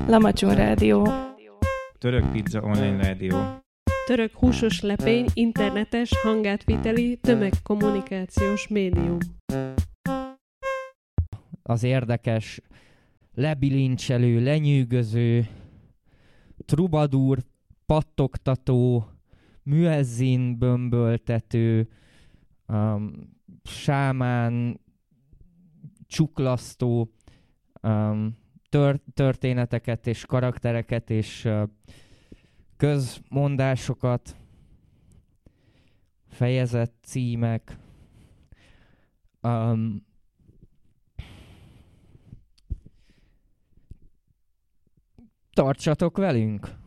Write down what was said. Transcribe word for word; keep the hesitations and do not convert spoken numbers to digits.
Lamacson Rádió. Török Pizza Online Rádió. Török húsos lepény internetes hangátviteli tömegkommunikációs médium. Az érdekes, lebilincselő, lenyűgöző, trubadúr, pattogtató, müezzin bömböltető, um, sámán, csuklasztó um, tör- történeteket és karaktereket és uh, közmondásokat, fejezet címek. Um, tartsatok velünk!